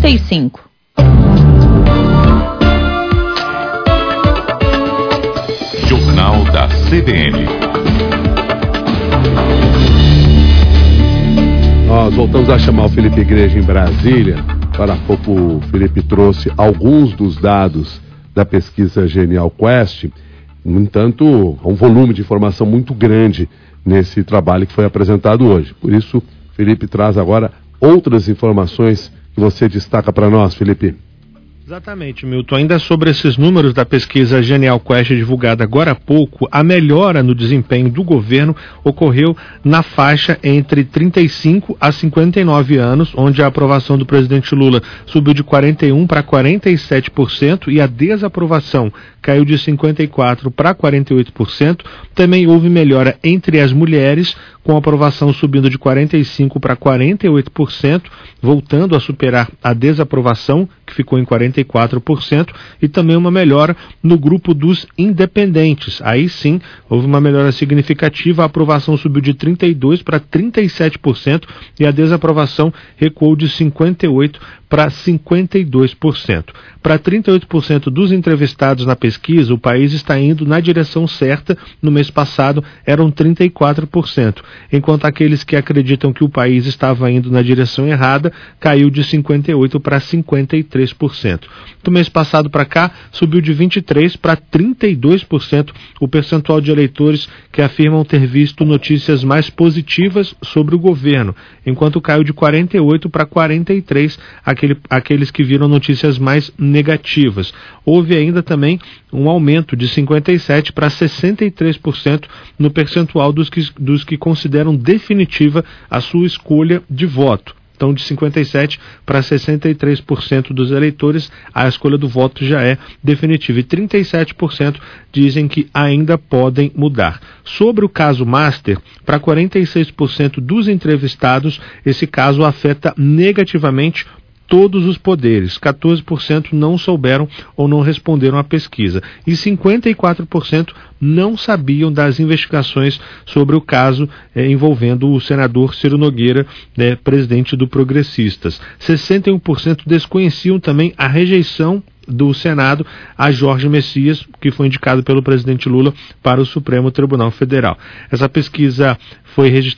35. Jornal da CBN. Nós voltamos a chamar o Felipe Igreja em Brasília. Para pouco o Felipe trouxe alguns dos dados da pesquisa Genial Quest. No entanto, há um volume de informação muito grande nesse trabalho que foi apresentado hoje. Por isso, Felipe traz agora outras informações que você destaca para nós, Felipe. Exatamente, Milton. Ainda sobre esses números da pesquisa Genial Quest divulgada agora há pouco, a melhora no desempenho do governo ocorreu na faixa entre 35 a 59 anos, onde a aprovação do presidente Lula subiu de 41% para 47% e a desaprovação caiu de 54% para 48%. Também houve melhora entre as mulheres, com a aprovação subindo de 45% para 48%, voltando a superar a desaprovação, que ficou em 44%, e também uma melhora no grupo dos independentes. Aí sim, houve uma melhora significativa, a aprovação subiu de 32% para 37% e a desaprovação recuou de 58% para 52%. Para 38% dos entrevistados na pesquisa, o país está indo na direção certa. No mês passado, eram 34%, enquanto aqueles que acreditam que o país estava indo na direção errada, caiu de 58% para 53%. Do mês passado para cá, subiu de 23% para 32% o percentual de eleitores que afirmam ter visto notícias mais positivas sobre o governo, enquanto caiu de 48% para 43% aqueles que viram notícias mais negativas. Houve ainda também um aumento de 57% para 63% no percentual dos que consideram definitiva a sua escolha de voto. Então, de 57% para 63% dos eleitores, a escolha do voto já é definitiva. E 37% dizem que ainda podem mudar. Sobre o caso Master, para 46% dos entrevistados, esse caso afeta negativamente todos os poderes. 14% não souberam ou não responderam à pesquisa. E 54% não sabiam das investigações sobre o caso envolvendo o senador Ciro Nogueira, presidente do Progressistas. 61% desconheciam também a rejeição do Senado a Jorge Messias, que foi indicado pelo presidente Lula para o Supremo Tribunal Federal. Essa pesquisa foi registrada